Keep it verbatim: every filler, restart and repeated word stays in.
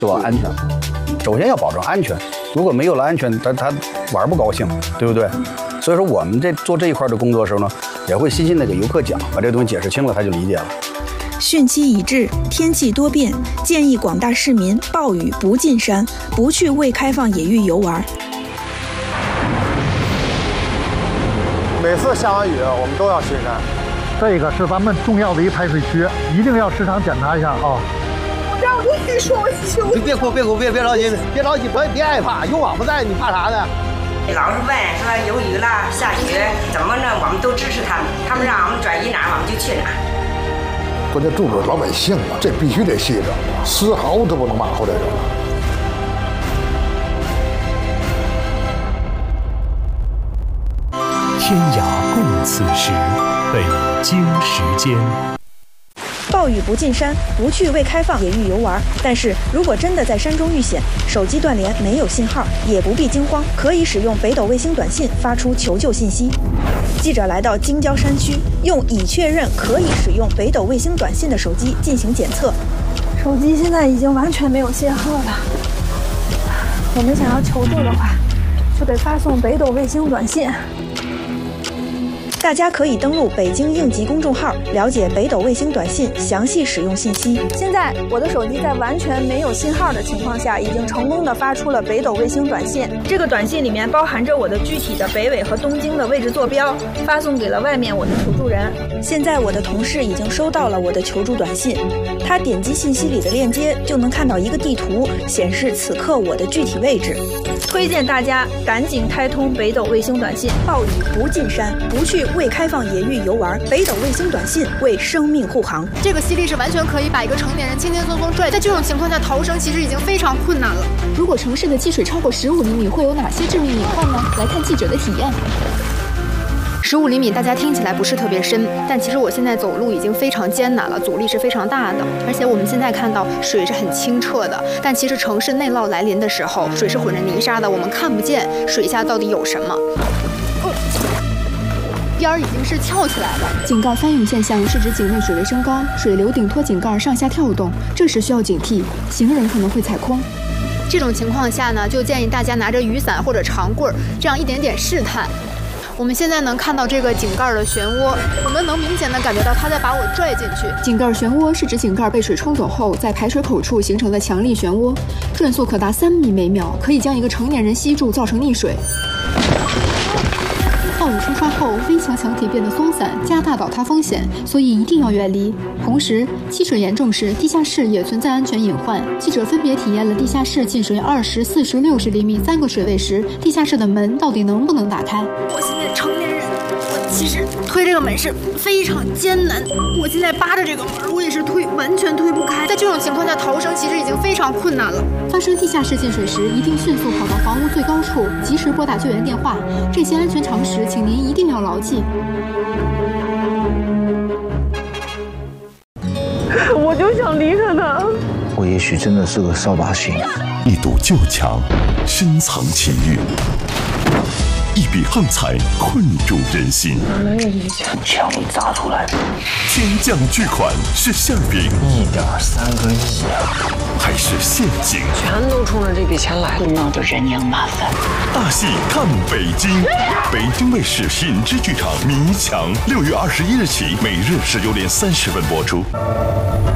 对吧？安全，首先要保证安全。如果没有了安全，他他玩不高兴，对不对？所以说我们这做这一块的工作的时候呢，也会细心的给游客讲，把这东西解释清了，他就理解了。 汛期已至，天气多变，建议广大市民暴雨不进山，不去未开放野域游玩。 每次下完雨，我们都要进山。 这个是咱们重要的一排水区，一定要时常检查一下啊。 我让我跟你说，我求你。 别哭，别哭，别别着急，别着急，别别害怕，有我们在，你怕啥呢？ 老是问说有雨了、下雪怎么呢？我们都支持他们，他们让我们转移哪儿，我们就去哪儿。 关键住着老百姓啊，这必须得细整，丝毫都不能马虎这个。 天涯共此时，北京时间。 暴雨不进山，不去未开放野域游玩。但是如果真的在山中遇险，手机断联没有信号，也不必惊慌，可以使用北斗卫星短信发出求救信息。记者来到京郊山区，用已确认可以使用北斗卫星短信的手机进行检测。 手机现在已经完全没有信号了。我们想要求救的话，就得发送北斗卫星短信。 大家可以登录北京应急公众号，了解北斗卫星短信详细使用信息。 现在我的手机在完全没有信号的情况下，已经成功的发出了北斗卫星短信。这个短信里面包含着我的具体的北纬和东经的位置坐标，发送给了外面我的求助人。 现在我的同事已经收到了我的求助短信，他点击信息里的链接，就能看到一个地图，显示此刻我的具体位置。 推荐大家赶紧开通北斗卫星短信。 暴雨不进山，不去未开放野域游玩，北斗卫星短信为生命护航。 这个吸力是完全可以把一个成年人轻轻松松拽，在这种情况下逃生其实已经非常困难了。 如果城市的积水超过十五厘米，会有哪些致命隐患呢？来看记者的体验。 十五厘米，大家听起来不是特别深，但其实我现在走路已经非常艰难了，阻力是非常大的。而且我们现在看到水是很清澈的，但其实城市内涝来临的时候，水是混着泥沙的，我们看不见水下到底有什么。哦边儿已经是翘起来了。 井盖翻涌现象是指井内水位升高，水流顶托井盖上下跳动，这时需要警惕，行人可能会踩空。 这种情况下呢，就建议大家拿着雨伞或者长棍儿，这样一点点试探。我们现在能看到这个井盖的漩涡，我们能明显的感觉到它在把我拽进去。 井盖漩涡是指井盖被水冲走后，在排水口处形成的强力漩涡，转速可达三米每秒，可以将一个成年人吸住，造成溺水。暴雨冲刷后，危墙墙体变得松散，加大倒塌风险，所以一定要远离。同时，积水严重时，地下室也存在安全隐患。记者分别体验了地下室进水二十、四十、六十厘米三个水位时，地下室的门到底能不能打开？ 我现在成年人，我其实推这个门是非常艰难。我现在扒着这个门，我也是推完全推不开。在这种情况下，逃生其实已经非常困难了。 发生地下室进水时，一定迅速跑到房屋最高处，及时拨打救援电话。这些安全常识，请您一定要牢记。 我就想离开他。 我也许真的是个扫把星。 一堵旧墙，深藏情欲；一笔横财，困住人心。 墙里砸出来的。 天降巨款是馅饼， 一点三个亿啊！ 还是陷阱？ 全都冲着这笔钱来， 闹得人仰马翻。 大戏看北京，北京卫视品质剧场《迷墙》，六月二十一日起，每日十九点三十分播出。